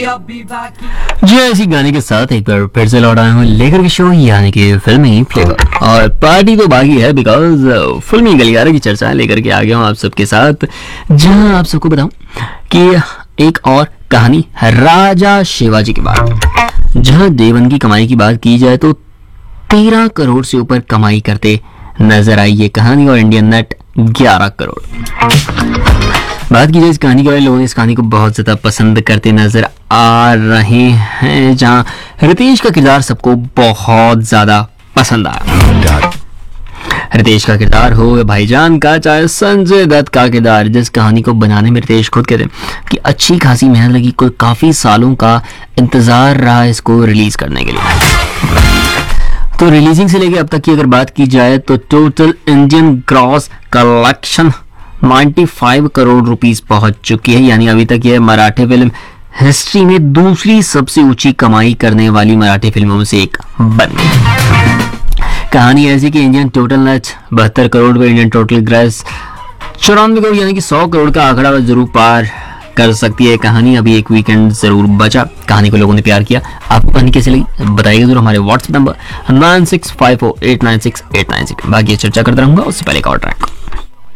जी इसी गाने के साथ एक बार फिर से लौट आए हूँ लेकर के शो यानी कि फिल्मी फ्लेवर। और पार्टी तो बाकी है बिकॉज फिल्मी गलियारे की चर्चा लेकर के आ गया हूँ आप सबके साथ, जहां आप सबको बताऊं कि एक और कहानी राजा शिवाजी के बाद, जहां देवन की कमाई की बात की जाए तो 13 करोड़ से ऊपर कमाई करते नजर आई ये कहानी और इंडियन नेट 11 करोड़। बात की जाए इस कहानी के बारे में, लोग इस कहानी को बहुत ज्यादा पसंद करते नजर आ रहे हैं, जहां रितेश का किरदार सबको बहुत ज्यादा पसंद आया। रितेश का किरदार हो या भाईजान का, चाहे संजय दत्त का किरदार, जिस कहानी को बनाने में रितेश खुद कहते हैं कि अच्छी खासी मेहनत लगी, कोई काफी सालों का इंतजार रहा इसको रिलीज करने के लिए। तो रिलीजिंग से लेके अब तक की अगर बात की जाए तो total Indian gross collection 95 crore rupees पहुंच चुकी है, यानी अभी तक यह मराठी फिल्म हिस्ट्री में दूसरी सबसे ऊंची कमाई करने वाली मराठी फिल्मों में से एक बन गई। कहानी ऐसी कि इंडियन टोटल नेट 72 करोड़ पर इंडियन टोटल ग्रेस 94 करोड़ यानी कि 100 करोड़ का आंकड़ा जरूर पार कर सकती है कहानी। अभी एक वीकेंड जरूर बचा, कहानी को लोगों ने प्यार किया। आपको कहानी कैसे लगी बताइएगा जरूर हमारे व्हाट्सएप नंबर 9654896896। बाकी चर्चा करता रहूंगा, उससे पहले एक और ट्रैक